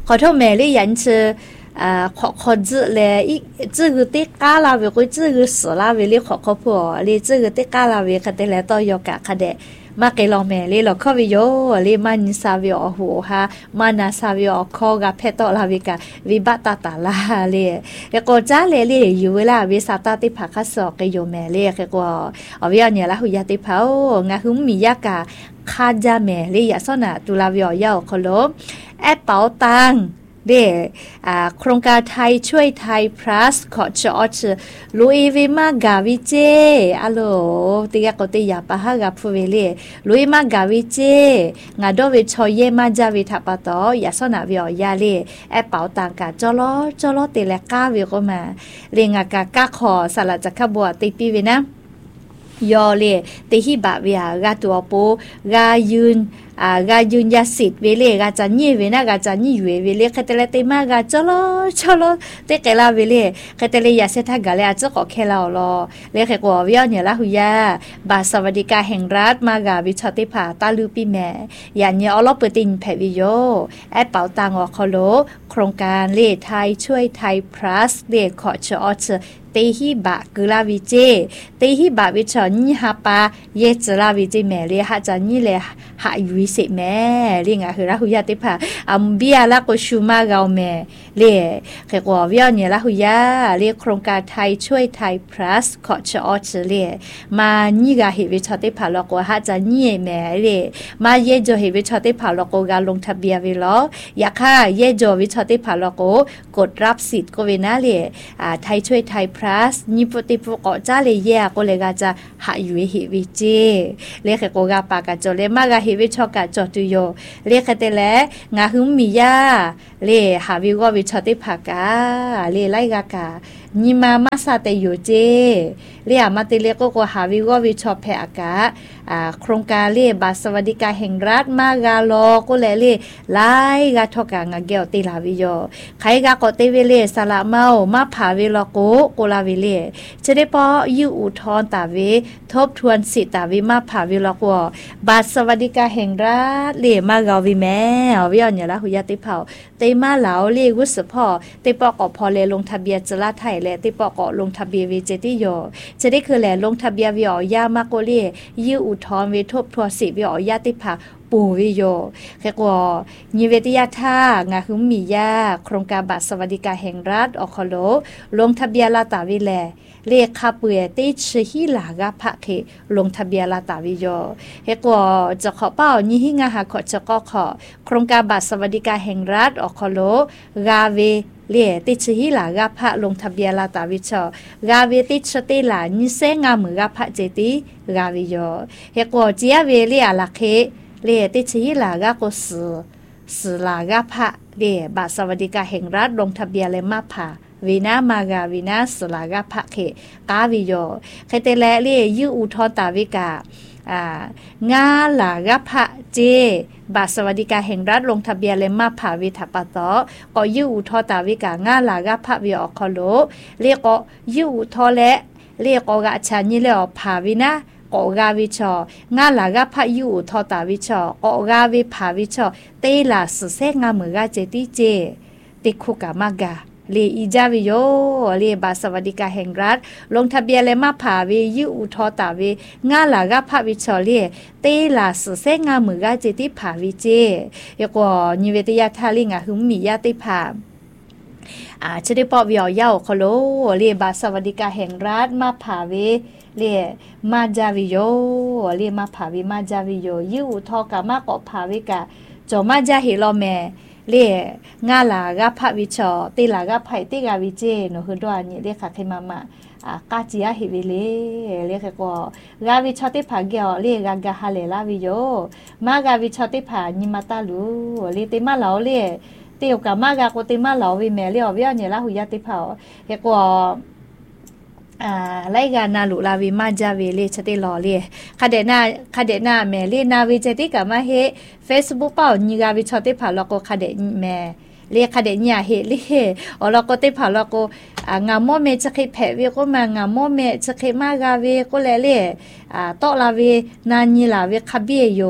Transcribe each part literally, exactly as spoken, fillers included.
ขอโทษแม่เลยยันเชออ่าขอขอจื้อแลอีจื้อติกาลาเวก็จื้อสลาเวเลยขอขอผัวเลยจื้อติกาลาเวคาเตแลต่อยกะคาเดมาเกลอแม่เลยหรอเข้าไปโยเลยมันซาวิโอหัวฮะมานาซาวิโอคอกะเพตอลาวิกะวิบัตตาตาลาเลยแล้วก็จ้าเลยเลยอยู่เวลาวิสาตาติภาคสอกกโยแม่เลยก็ก็เอาวิญญาณละหุยาติเผางาหุมมียากะคาจาแม่เลยอย่าซ่อนน่ะตุลาวิโอยาคโลแอปเป๋าตังเด้อ่าโครงการไทยช่วยไทย plus ขอจอดลุยวิมากาวิเจอะโลติกะกติยาปะฮะกะพูเวเลลุยมากาวิเจงาโดวิชอยเยมาจาวิทัปะตอยาสนะวิอยาเลแอปเป๋าตังกะจอลอจอลอเตเลกาวิก็มาเรงากะกะขอสละจักขบัวติปีเวนะยอเลเตหิบะเวียกาตัวโปกายืนอ่ากายืนยาสิทธิ์เวเลกาจันยี่เวนะกาจันยี่เวเวเลคเตเลเตมากาจอลอจอลอเตเกลาเวเลคเตเลยาเซทากาเลอาจจะขอแค่เรารอเลขกว่าวิญญาณละหุยาบาสวัสดิการแห่งรัฐมากาวิชติภาตาลูปีแม่ยานเนอลอเปตินแพวิโยแอปเป๋าตังอคโลโครงการเลไทยช่วยไทย plus เลขอชอชเตหิบะกุลาวิเจเตหิบะวิชอนี่ฮาปาเยจลาวิเจแม่เลหะจันนี่เลหะยุยเสแม่เรียงอะคือละหุยาติภาอัมเบียละก็ชูมากเอาแม่เลเขกว่าวิญญาณละหุยาเลโครงการไทยช่วยไทย plus ขอชอชเลมานี่กะเฮวิชติภาละก็หะจันนี่แม่เลมาเยจเฮวิชติภาละก็กาลงทะเบียนเวลอยากค่ะเยจวิชติภาละก็กดรับสิทธิ์ก็เวนะเลอ่าไทยช่วยไทยนี่ปฏิปกจ้าเลยแย่ก็เลยก็จะหาอยู่เหวิเจเรียกก็กาปากจอเลยมากเหวิชอกจอตุโยเรียกแต่แลงาหุมมียาเรียหาวิววิชอติภากาเรียไล่กากานิมามาซาเตโยเจเรียมาติเรียกก็หาวิววิชอเพอากาอ่าโครงการเรียบาสวัสดิการแห่งรัฐมากาโลก็เลยเรียไล่กาทอกางาเกลติลาวิโยใครกาก็เตเวเลสละเมามาผาเวลโกโกลาวิเลจะได้พอยูอุทธรตาเวทบทวนสิทตาวิมาผาวิลกวบาสวัสดิการแห่งรัฐเรียมากาวิแม่วิญญาณละหุยาติเผาเตมาเหลาเรียวุสพ่อเตปอกอพอเลลงทะเบียนจละไทยและเตปอกอลงทะเบียนวิเจติโยจะได้คือแหลลงทะเบียนวิอยามากโกเรียยูอุทธรเวทบทวนสิวิอยาติภาปูวิโยแค่กว่านิเวศยาท่างาหุมมียาโครงการบัตรสวัสดิการแห่งรัฐอคโลลงทะเบียนลาตาวิแลเรียกคาเปื่อติชฮิลากาพะเคลงทะเบียนลาตาวิโยเฮกว่าจะขอเป้านี่หิงาหาขอจะก็ขอโครงการบัตรสวัสดิการแห่งรัฐอคโลกาเวเรียติชฮิลากาพะลงทะเบียนลาตาวิชอกาเวติชติลานิเซงามือกาพะเจติกาวิโยเฮกว่าเจียเวเรียลาเคเรียติชฮิลากาโกสือสือลากาพะเรียบัตรสวัสดิการแห่งรัฐลงทะเบียนเลมาพาวินามากาวินาสลากาพะเคกาวิโยใครเตแลเรียยูอุทอตาวิกาอ่างาลากาพะเจบัตรสวัสดิการแห่งรัฐลงทะเบียนเลมาพาวิทัปตอก็ยูอุทอตาวิกางาลากาพะวิออคโลเรียกยูอุทอและเรียกกะชานิเลอพาวินะกอกาวิชองาลากาพะยูอุทอตาวิชอกอกาวิพาวิชอเตลาสเซงามือกาเจติเจติคุกามากาเรียอีจาวิโยเรียบาสวัสดิการแห่งรัฐลงทะเบียนและมาผาวิยูอุทอตาวิงาลากาพะวิชอเรียเตลาสเซงามือกาเจติผาวิเจยกว่านิเวศยาทาลิงะหุมมียาติผาอ่าจะได้ปอวิอยาคโลเรียบาสวัสดิการแห่งรัฐมาผาวิเรียมาจาวิโยเรียมาผาวิมาจาวิโยยูอุทอกามากอผาวิกาจอมาจาฮิโลแมเรียงาลากาพะวิชอติลากาไผติกาวิเจโนคือด้วยนี่เรียกค่ะเคมามาอ่ากาจิยาฮิวิเลเรียกก็กาวิชอติผาเกียวเรียกกาฮาเลลาวิโยมากาวิชอติผานิมาตาลูเรียติมาเหลาเรียเตียวกามากาโกติมาเหลาวิแมเรียวิญญาณละหุยาติเผาเรียกว่าอ่าไล่กานาลุลาวิมาจาเวเลชติลอเลคาเดนาคาเดนาแมเลนาวิเจติกามาเฮ Facebook เป้านิกาวิชอติผาลโกคาเดแมเรียคาเดญาเฮเลอลโกติผาลโกอ่างามโมเมจะเคแผเวก็มางามโมเมจะเคมากาเวก็เลเลอ่าตอลาเวนานีลาเวคาเบียโย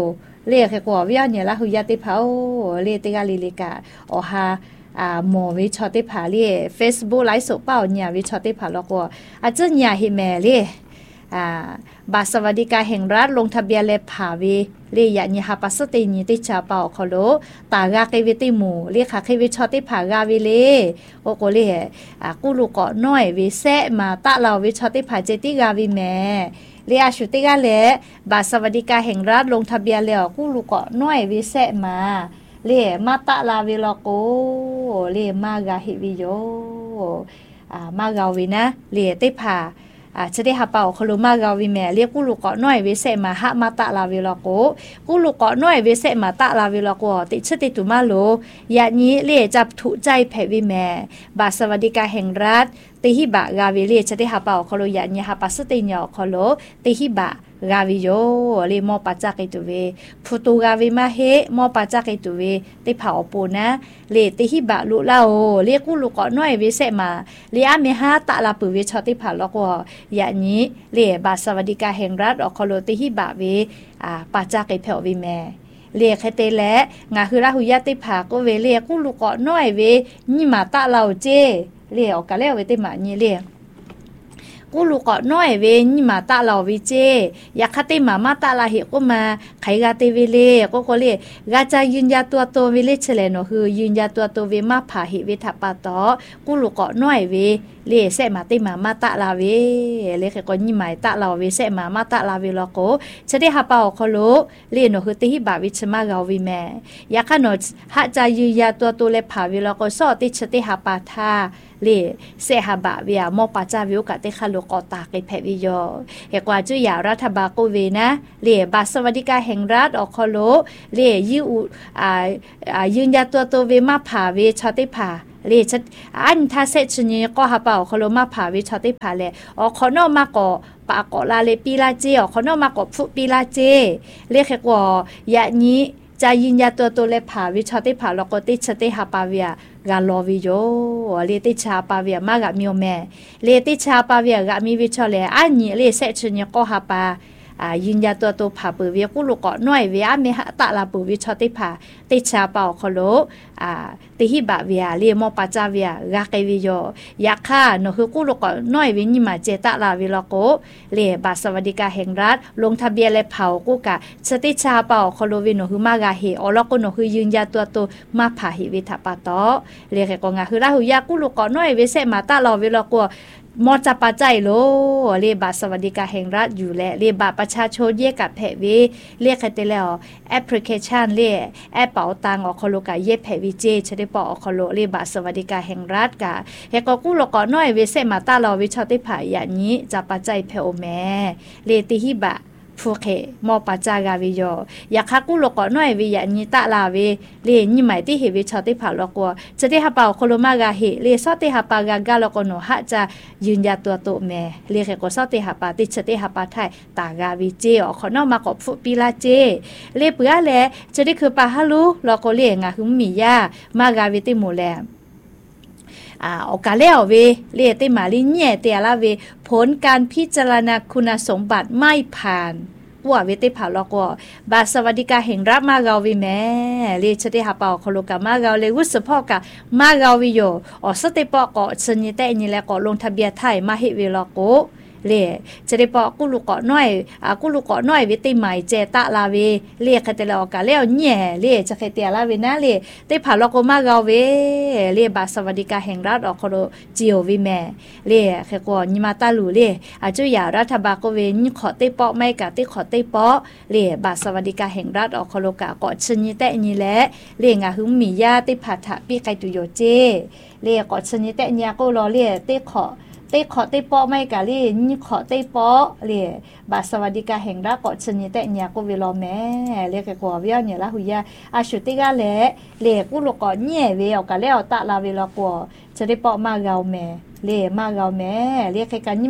เรียกให้กว่าวิญญาณละหุยาติเผาเรียกติกาลิลิกาโอฮาอ่าหมอวิชอติผาเรีย Facebook ไลฟ์สดเป้าเนี่ยวิชอติผาแล้วก็อาจจะเนี่ยหิแม่เรียอ่าบัตรสวัสดิการแห่งรัฐลงทะเบียนเลผาวีเรียญหาปัสติญิติชาเป่าขโลตากาเกวิติหมูเรียกค่ะเควิชอติผากาวิเลโอโกเรียอ่ากูลูกเกาะน้อยวิเซมาตะเราวิชอติผาเจติกาวิแม่เรียชุติกาเลบัตรสวัสดิการแห่งรัฐลงทะเบียนแล้วกูลูกเกาะน้อยวิเซมาเรียมาตะลาวิลโกเรียมากาฮิวิโยอ่ามากาวินะเรียติผาอ่าจะได้หาเป่าคลุมากาวิแม่เรียกกูลูกเกาะน้อยวิเศษมาหะมาตะลาวิลโกกูลูกเกาะน้อยวิเศษมาตะลาวิลโกติชติตุมาโลยะนี้เรียจับถุใจแผ่วิแม่บาสวัสดิการแห่งรัฐติหิบะกาวิเรียจะได้หาเป่าคลุยะนี้หาปัสติญอคลุติหิบะกาวิโยเรียมอปัจจักตุเวพุตุกาวิมาเฮมอปัจจักตุเวติเผาปูนะเรียติหิบะลุลาโอเรียกกูลูกเกาะน้อยวิเศษมาเรียเมหาตะลาปุเวชติผาลโกยะนี้เรียบาสวัสดิการแห่งรัฐอคโลติหิบะเวอ่าปัจจักเผาวิแม่เรียกให้เตและงาคือราหุยะติผาก็เวเรียกกูลูกเกาะน้อยเวนี่มาตะเราเจเรียออกกะแล้วเวติมานี่เรียกูลูกเกาะน้อยเวนี่มาตะเราวิเจอยากคติมามาตะลาเหก็มาไขกาเตเวเลก็ก็เลยกาจะยืนยาตัวโตเวเลเฉลนคือยืนยาตัวโตเวมาผาหิเวทัปปะตอกูลูกเกาะน้อยเวเลเสมาติมามาตะลาเวเลขก็นี่หมายตะเราเวเสมามาตะลาเวลโกจะได้หาเป่าคโลเลนคือติหิบาวิชมากาวิแม่อยากขนหะจะยืนยาตัวโตเลผาเวลโกซอติชติหาปาทาเลเสหบะเวียมอปาจาวิวกะเตคาโลกอตาเกแพวิโยเฮกว่าจุยารัฐบาลโกเวนะเลบาสวัสดิการแห่งรัฐอคโลเลยูอ่าอ่ายืนยาตัวโตเวมาผาเวชอติผาเลชัดอันถ้าเสร็จชนี้ก็หาเป่าคโลมาผาวิชอติผาเลออคอนอมาก่อปากอลาเลปีลาเจอคอนอมาก่อฟุปีลาเจเลขกว่ายะนี้จะยืนยาตัวโตเลผาวิชอติผาลโกติชติหาปาเวียกาลอวิโยเลติชาปาเวียมากะมิโอแม่เลติชาปาเวียกะมีวิชอเลอันนี้เลเสชนี้ก็หาปาอ่ายืนยาตัวโตผาปือเวียกูลูกเกาะน้อยเวียเมหะตะลาปือวิชอติผาติชาเป่าคโลอ่าติหิบะเวียเรียมอปาจาเวียกาเกวิโยยาค่าโนคือกูลูกเกาะน้อยวิญมาเจตะลาวิลโกเลบาสวัสดิการแห่งรัฐลงทะเบียนและเผากูกะสติชาเป่าคโลวิโนคือมากาเฮอลโกโนคือยืนยาตัวโตมาผาหิวิทัปปะตอเรียกกงาคือราหุยากูลูกเกาะน้อยเวเสมาตะลาวิลโกมอจับปัจจัยโลเรียบัตรสวัสดิการแห่งรัฐอยู่และเรียบัตรประชาชนเรียกกับแผวีเรียกใครเตแล้วแอปพลิเคชันเรียแอปเป๋าตังออกคโลกาเย็บแผวีเจชได้ปอออกคโลเรียบัตรสวัสดิการแห่งรัฐกะเฮกกู้โลกอน้อยเวเซมาตาลอวิชอติผาอย่างนี้จับปัจจัยแผโอแม่เรติฮิบะฟูเคมอปัจจากาวิโยอยากคักกู้โลกอน้อยวิญญาณตะลาเวเรนี่หมายที่เฮวิชอติผาลกัวจะได้หาเป่าโคโลมากาเฮเรซอติหาปากากาลกโนหะจะยืนยาตัวโตแม่เรียกก็ซอติหาปาติชติหาปาไทยตากาวิเจอขอนอมากบฟุปิลาเจเรเปือแลจะได้คือปาฮาลูลก็เรียงาหึมมียามากาวิติโมแลอ่าโอกาสแล้วเวเรียติมาลิเน่เตียละเวผลการพิจารณาคุณสมบัติไม่ผ่านว่าเวติผาลอกว่าบาสวัสดิการแห่งรัฐมาเกาวิแม่เรียชติหาเป่าคโลกามาเกาเลยวุฒิพ่อกะมาเกาวิโยอสติปอกอชนิเตนี่แหละก็ลงทะเบียนไทยมาเฮเวลโกเล่จะได้ปอกุลูกเกาะน้อยอ่ากุลูกเกาะน้อยวิติใหม่เจตะลาเวเรียกแต่ละกะแล้วแหน่เล่จะใครเตียลาเวนะเล่ได้ผ่าลอกมาเกาเวเล่บาสวัสดิการแห่งรัฐออกคโลจิโอวิแม่เล่แค่ก็นิมาตาลูเล่อาจุยารัฐบาลก็เวนี่ขอติปอไม่กะติขอติปอเล่บาสวัสดิการแห่งรัฐออกคโลกะเกาะชนิเตนี่แหละเล่งาหึมมียาติผัดถะปีไกตุโยเจเล่เกาะชนิเตนี่ก็รอเล่ติขอเต้ขอเต้ปอไม่กะลี่นี่ขอเต้ปอเรียบาสวัสดิการแห่งรัฐเกาะชนิเตเนี่ยก็เวลาแม่เรียกกว่าเวียเนี่ยละหุยาอาชุติกาแลเรียกูลูกเกาะเนี่ยเวียกะแล้วตะลาเวลากว่าจะได้ปอมาเกาแม่เรียมาเกาแม่เรียกใครกัน